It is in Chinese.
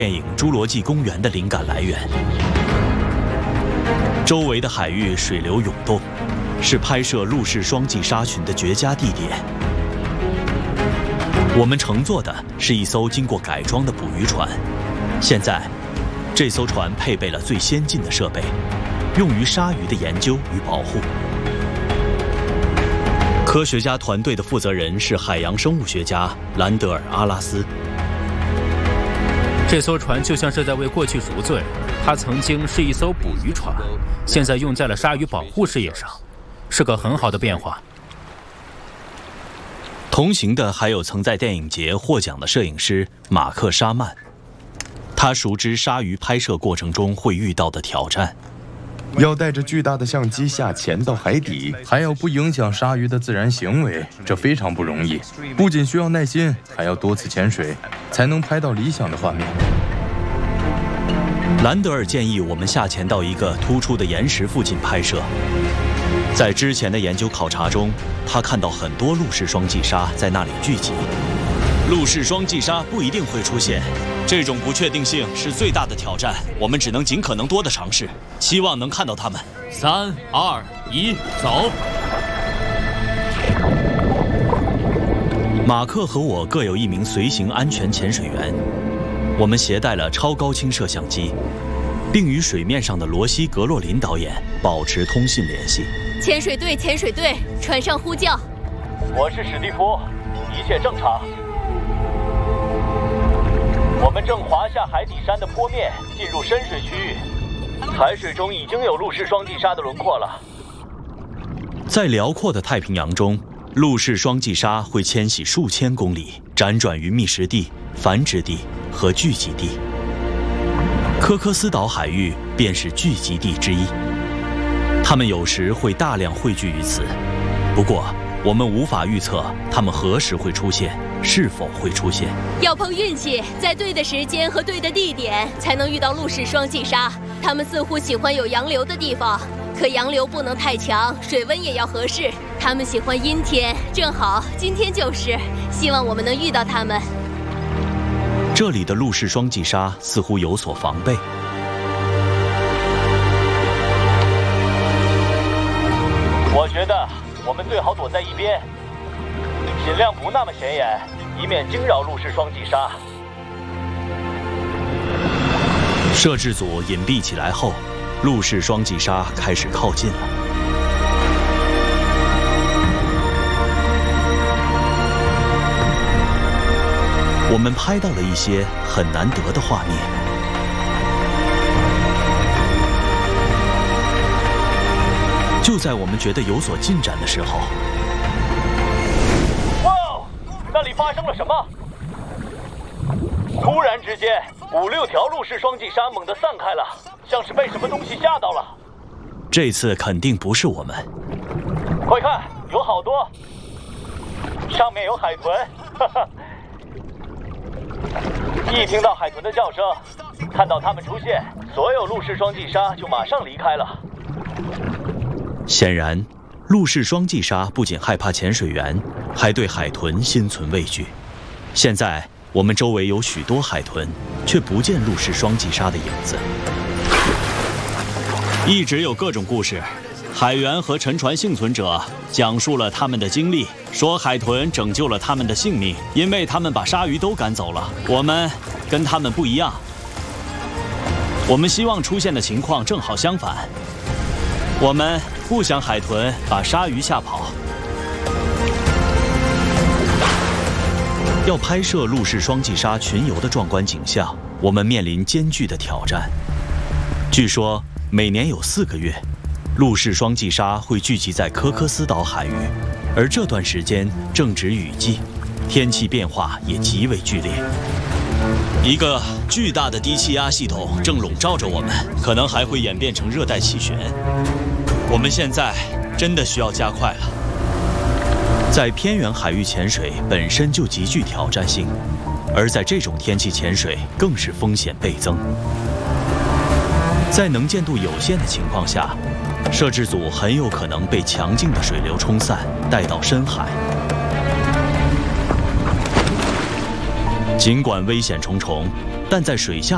电影《侏罗纪公园》的灵感来源。周围的海域水流涌动，是拍摄陆氏双髻鲨群的绝佳地点。我们乘坐的是一艘经过改装的捕鱼船，现在，这艘船配备了最先进的设备，用于鲨鱼的研究与保护。科学家团队的负责人是海洋生物学家兰德尔·阿拉斯。 这艘船就像是在为过去赎罪，它曾经是一艘捕鱼船，现在用在了鲨鱼保护事业上，是个很好的变化。 同行的还有曾在电影节获奖的摄影师马克·沙曼，他熟知鲨鱼拍摄过程中会遇到的挑战。 要带着巨大的相机下潜到海底，还要不影响鲨鱼的自然行为，这非常不容易。不仅需要耐心，还要多次潜水，才能拍到理想的画面。 兰德尔建议我们下潜到一个突出的岩石附近拍摄。在之前的研究考察中，他看到很多陆氏双髻鲨在那里聚集。陆氏双髻鲨不一定会出现，这种不确定性是最大的挑战。我们只能尽可能多的尝试，希望能看到它们。 3、2、1，走！ 马克和我各有一名随行安全潜水员，我们携带了超高清摄像机，并与水面上的罗西·格洛林导演保持通信联系。 潜水队，潜水队，船上呼叫。 我是史蒂夫，一切正常。我们正滑下海底山的坡面，进入深水区域。海水中已经有陆氏双髻鲨的轮廓了。 在辽阔的太平洋中，陆氏双髻鲨会迁徙数千公里，辗转于觅食地、繁殖地和聚集地。科科斯岛海域便是聚集地之一。它们有时会大量汇聚于此，不过我们无法预测它们何时会出现，是否会出现。 要碰运气，在对的时间和对的地点，才能遇到陆氏双髻鲨。它们似乎喜欢有洋流的地方，可洋流不能太强，水温也要合适。它们喜欢阴天，正好今天就是。希望我们能遇到它们。 这里的陆氏双髻鲨似乎有所防备。 我觉得我们最好躲在一边，尽量不那么显眼，以免惊扰陆氏双髻鲨。 摄制组隐蔽起来后，陆氏双髻鲨开始靠近了。我们拍到了一些很难得的画面。就在我们觉得有所进展的时候， 哇！那里发生了什么？突然之间，5、6条陆氏双髻鲨猛地散开了，像是被什么东西吓到了。 这次肯定不是我们。 快看，有好多，上面有海豚，哈哈。一听到海豚的叫声，看到它们出现，所有陆氏双髻鲨就马上离开了。 显然，陆氏双髻鲨不仅害怕潜水员，还对海豚心存畏惧。现在我们周围有许多海豚，却不见陆氏双髻鲨的影子。一直有各种故事，海员和沉船幸存者讲述了他们的经历，说海豚拯救了他们的性命，因为他们把鲨鱼都赶走了。我们跟他们不一样，我们希望出现的情况正好相反。我们不想海豚把鲨鱼吓跑。要拍摄陆氏双髻鲨群游的壮观景象，我们面临艰巨的挑战。据说每年有4个月，陆氏双髻鲨会聚集在科科斯岛海域，而这段时间正值雨季，天气变化也极为剧烈。一个巨大的低气压系统正笼罩着我们，可能还会演变成热带气旋。我们现在真的需要加快了。在偏远海域潜水本身就极具挑战性，而在这种天气潜水更是风险倍增。在能见度有限的情况下，摄制组很有可能被强劲的水流冲散，带到深海。尽管危险重重，但在水下